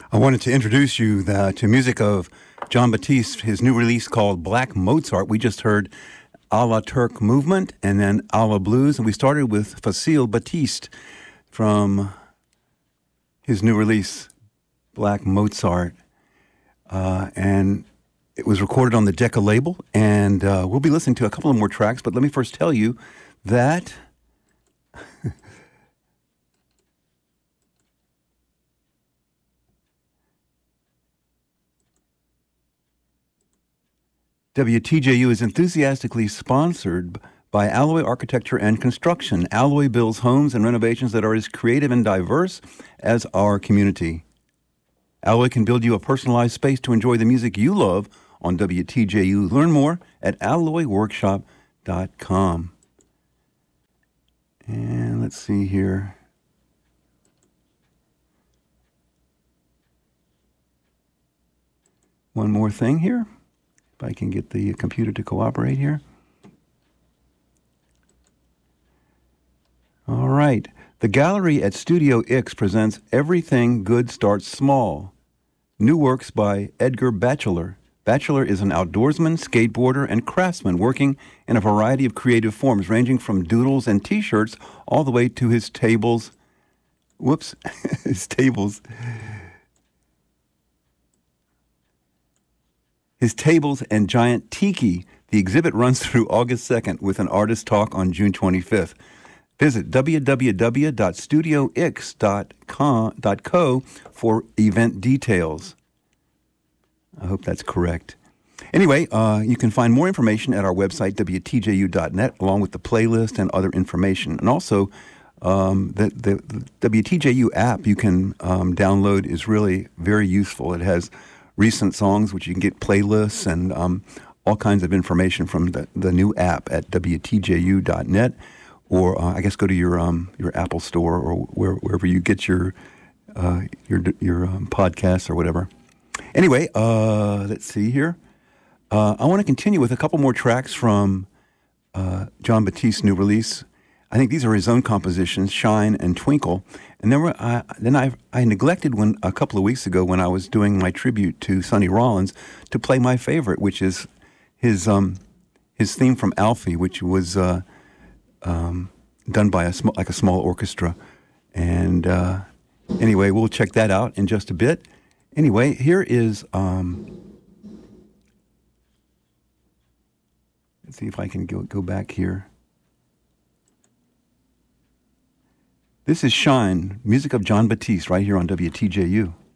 I wanted to introduce you to music of Jon Batiste, his new release called Black Mozart. We just heard A la Turk Movement and then A la Blues, and we started with Facile Batiste from his new release, Black Mozart. And it was recorded on the Decca label, and we'll be listening to a couple of more tracks, but let me first tell you that WTJU is enthusiastically sponsored by Alloy Architecture and Construction. Alloy builds homes and renovations that are as creative and diverse as our community. Alloy can build you a personalized space to enjoy the music you love on WTJU. Learn more at alloyworkshop.com. And let's see here. One more thing here. If I can get the computer to cooperate here. All right. The gallery at Studio X presents Everything Good Starts Small. New works by Edgar Batchelor. Batchelor is an outdoorsman, skateboarder, and craftsman working in a variety of creative forms, ranging from doodles and T-shirts all the way to his tables. His tables. His tables and giant tiki. The exhibit runs through August 2nd with an artist talk on June 25th. Visit www.studiox.co for event details. I hope that's correct. Anyway, you can find more information at our website, WTJU.net, along with the playlist and other information. And also, the WTJU app you can download is really very useful. It has recent songs, which you can get playlists and all kinds of information from the new app at WTJU.net. Or I guess go to your Apple Store or wherever you get your podcasts or whatever. Anyway, let's see here. I want to continue with a couple more tracks from Jon Batiste's new release. I think these are his own compositions, Shine and Twinkle. And then I neglected a couple of weeks ago when I was doing my tribute to Sonny Rollins to play my favorite, which is his theme from Alfie, which was done by a small orchestra. And anyway, we'll check that out in just a bit. Anyway, here is, let's see if I can go back here. This is Shine, music of Jon Batiste, right here on WTJU.